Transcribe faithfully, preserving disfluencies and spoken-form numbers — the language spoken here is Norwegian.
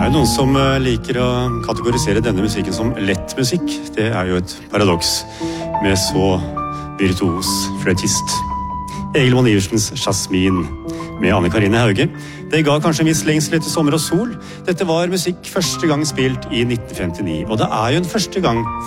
er jo noen som liker å kategorisere denne musikken som lett musikk. Det er jo et paradoks med så virtuos flautist. Egil Monn Iversens Jasmin med Anne Karine Hauge. Det ga kanskje en viss lengsel etter sommer og sol. Dette var musikk første gang spilt i nitten femtini, og det er jo en første gang